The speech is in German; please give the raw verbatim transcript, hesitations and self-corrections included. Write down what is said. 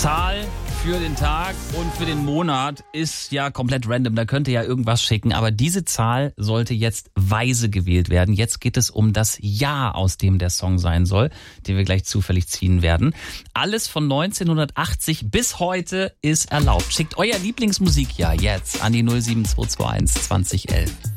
Zahl für den Tag und für den Monat ist ja komplett random. Da könnt ihr ja irgendwas schicken. Aber diese Zahl sollte jetzt weise gewählt werden. Jetzt geht es um das Jahr, aus dem der Song sein soll, den wir gleich zufällig ziehen werden. Alles von neunzehnhundertachtzig bis heute ist erlaubt. Schickt euer Lieblingsmusikjahr jetzt an die null sieben zwei zwei eins zwanzig elf.